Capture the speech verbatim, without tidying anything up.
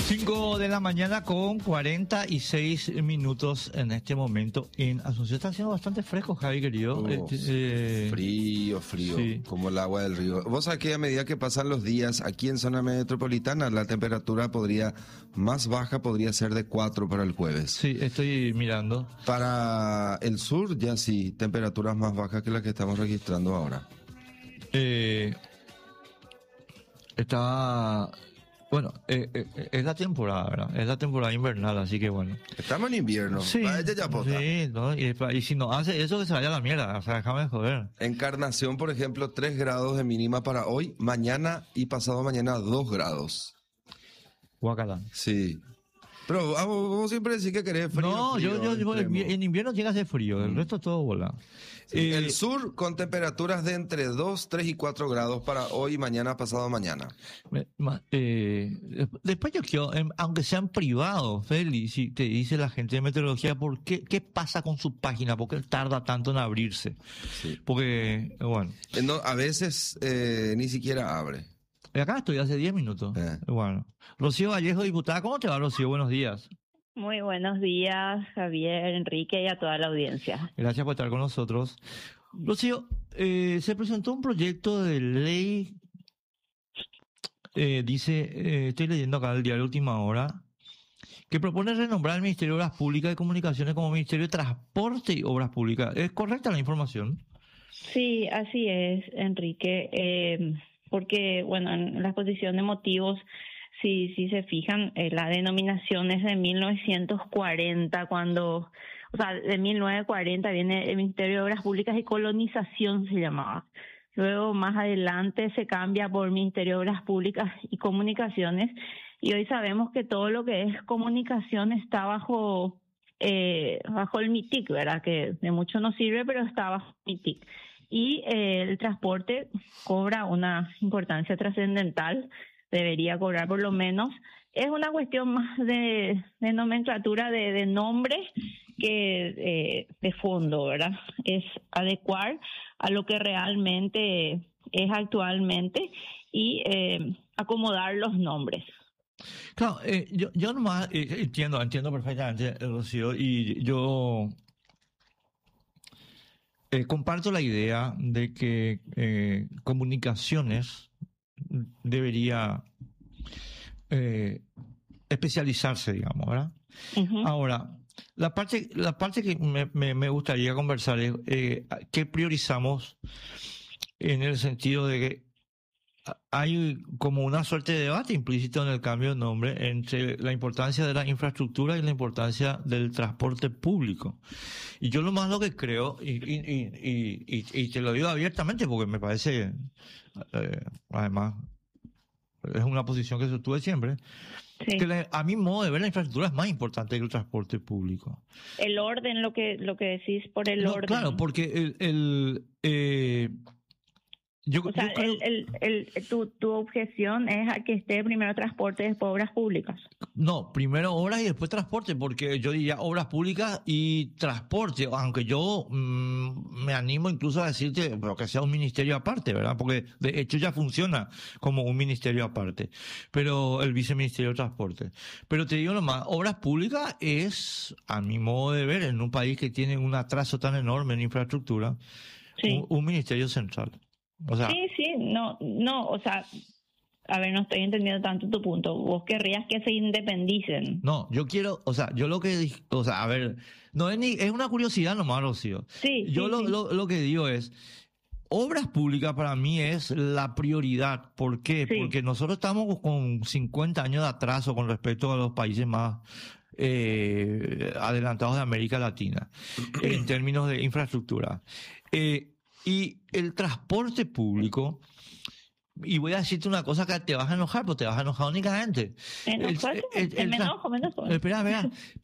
cinco de la mañana con cuarenta y seis minutos en este momento en Asunción. Está haciendo bastante fresco, Javi, querido. Oh, este, eh, frío, frío, sí. Como el agua del río. Vos sabés que a medida que pasan los días, aquí en zona metropolitana, la temperatura podría, más baja podría ser de cuatro para el jueves. Sí, estoy mirando. Para el sur, ya sí, temperaturas más bajas que las que estamos registrando ahora. Eh, está... Bueno, eh, eh, es la temporada, ¿verdad? Es la temporada invernal, así que bueno. Estamos en invierno. Sí, Vaya ya, pota. sí, ¿no? y, y si no hace eso, que se vaya a la mierda. O sea, déjame joder. Encarnación, por ejemplo, tres grados de mínima para hoy, mañana y pasado mañana dos grados. Guacalán. Sí. Pero vamos, vamos siempre a decir que querés frío. No, frío, yo, yo, yo en invierno tiene que hacer frío, el mm. resto todo bola. Sí, eh, el sur con temperaturas de entre dos, tres y cuatro grados para hoy, mañana, pasado mañana. Eh, después yo quiero, aunque sean privados, Feli, si te dice la gente de meteorología, ¿por qué, qué pasa con su página? ¿Por qué tarda tanto en abrirse? Sí. Porque, bueno. No, a veces eh, ni siquiera abre. Acá estoy hace diez minutos. Eh. Bueno. Rocío Vallejo, diputada, ¿cómo te va, Rocío? Buenos días. Muy buenos días, Javier, Enrique y a toda la audiencia. Gracias por estar con nosotros. Rocío, eh, se presentó un proyecto de ley, eh, dice, eh, estoy leyendo acá el diario Última Hora, que propone renombrar el Ministerio de Obras Públicas y Comunicaciones como Ministerio de Transporte y Obras Públicas. ¿Es correcta la información? Sí, así es, Enrique. Eh, porque, bueno, en la exposición de motivos, si, si se fijan, eh, la denominación es de mil novecientos cuarenta, cuando, o sea, de mil novecientos cuarenta viene el Ministerio de Obras Públicas y Colonización, se llamaba. Luego, más adelante, se cambia por Ministerio de Obras Públicas y Comunicaciones, y hoy sabemos que todo lo que es comunicación está bajo, eh, bajo el MITIC, ¿verdad? Que de mucho no sirve, pero está bajo el MITIC. Y eh, el transporte cobra una importancia trascendental, debería cobrar por lo menos. Es una cuestión más de, de nomenclatura, de, de nombre que eh, de fondo, ¿verdad? Es adecuar a lo que realmente es actualmente y eh, acomodar los nombres. Claro, eh, yo, yo nomás eh, entiendo, entiendo perfectamente, Rocío, y yo... Eh, comparto la idea de que eh, comunicaciones debería eh, especializarse, digamos, ¿verdad? Uh-huh. Ahora, la parte, la parte que me, me, me gustaría conversar es eh, qué priorizamos en el sentido de que hay como una suerte de debate implícito en el cambio de nombre entre la importancia de la infraestructura y la importancia del transporte público. Y yo lo más lo que creo, y, y, y, y, y te lo digo abiertamente porque me parece, eh, además, es una posición que sostuve siempre, sí. que la, a mi modo de ver la infraestructura es más importante que el transporte público. El orden, lo que lo que decís por el no, orden. Claro, porque el... el eh, Yo, o sea, yo creo... el, el, el, tu, tu objeción es a que esté primero transporte y después obras públicas. No, primero obras y después transporte, porque yo diría obras públicas y transporte, aunque yo mmm, me animo incluso a decirte pero que sea un ministerio aparte, ¿verdad? Porque de hecho ya funciona como un ministerio aparte, pero el viceministerio de transporte. Pero te digo nomás, obras públicas es, a mi modo de ver, en un país que tiene un atraso tan enorme en infraestructura, sí. un, un ministerio central. O sea, sí, sí, no, no, o sea, a ver, no estoy entendiendo tanto tu punto. Vos querrías que se independicen. No, yo quiero, o sea, yo lo que, o sea, a ver, no es ni, es una curiosidad nomás, Rocío. Sí, Yo sí, lo, sí. lo, lo que digo es, obras públicas para mí es la prioridad. ¿Por qué? Sí. Porque nosotros estamos con cincuenta años de atraso con respecto a los países más eh, adelantados de América Latina en términos de infraestructura. Eh, Y el transporte público, y voy a decirte una cosa que te vas a enojar, pero te vas a enojar únicamente. ¿Enojar? El, el, el, me enojo, me enojo. Espera, espera.